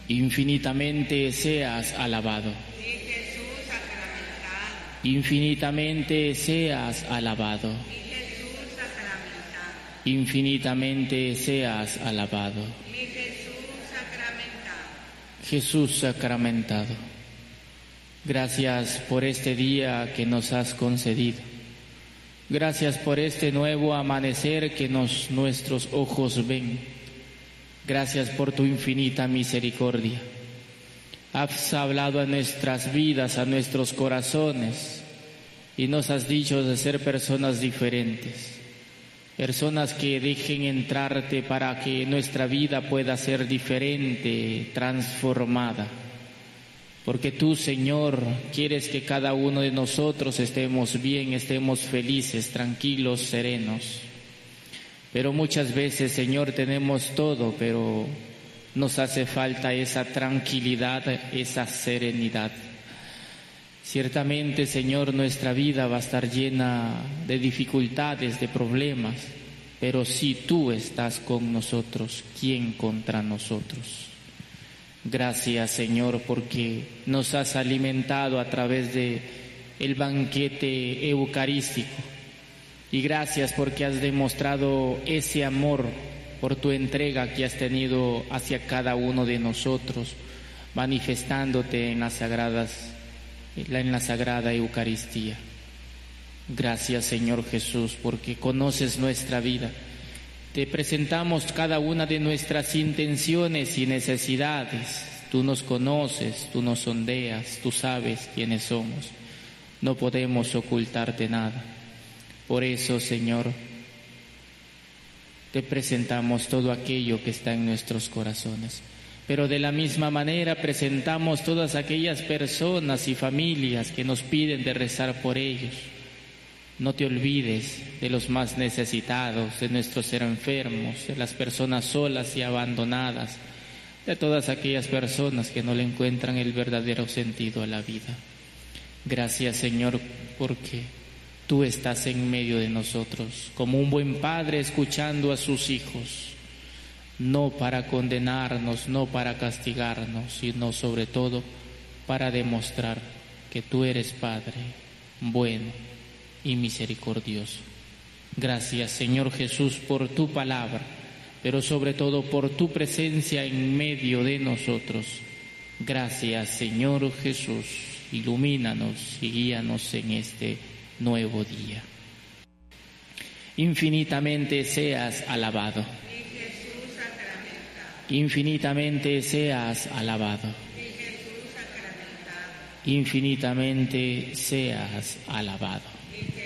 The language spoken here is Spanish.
Infinitamente seas alabado. Mi Jesús sacramentado. Infinitamente seas alabado. Mi Jesús sacramentado. Infinitamente seas alabado. Mi Jesús sacramentado. Jesús sacramentado, gracias por este día que nos has concedido. Gracias por este nuevo amanecer que nuestros ojos ven. Gracias por tu infinita misericordia. Has hablado a nuestras vidas, a nuestros corazones, y nos has dicho de ser personas diferentes. Personas que dejen entrarte para que nuestra vida pueda ser diferente, transformada. Porque tú, Señor, quieres que cada uno de nosotros estemos bien, estemos felices, tranquilos, serenos. Pero muchas veces, Señor, tenemos todo, pero nos hace falta esa tranquilidad, esa serenidad. Ciertamente, Señor, nuestra vida va a estar llena de dificultades, de problemas, pero si tú estás con nosotros, ¿quién contra nosotros? Gracias, Señor, porque nos has alimentado a través de el banquete eucarístico. Y gracias porque has demostrado ese amor por tu entrega que has tenido hacia cada uno de nosotros, manifestándote en la Sagrada Eucaristía. Gracias, Señor Jesús, porque conoces nuestra vida. Te presentamos cada una de nuestras intenciones y necesidades. Tú nos conoces, tú nos sondeas, tú sabes quiénes somos. No podemos ocultarte nada. Por eso, Señor, te presentamos todo aquello que está en nuestros corazones. Pero de la misma manera presentamos todas aquellas personas y familias que nos piden de rezar por ellos. No te olvides de los más necesitados, de nuestros enfermos, de las personas solas y abandonadas, de todas aquellas personas que no le encuentran el verdadero sentido a la vida. Gracias, Señor, porque tú estás en medio de nosotros, como un buen padre escuchando a sus hijos, no para condenarnos, no para castigarnos, sino sobre todo para demostrar que tú eres Padre bueno y misericordioso. Gracias, Señor Jesús, por tu palabra, pero sobre todo por tu presencia en medio de nosotros. Gracias, Señor Jesús, ilumínanos y guíanos en este nuevo día. Infinitamente seas alabado. Mi Jesús sacramentado. Infinitamente seas alabado. Mi Jesús sacramentado. Infinitamente seas alabado. Mi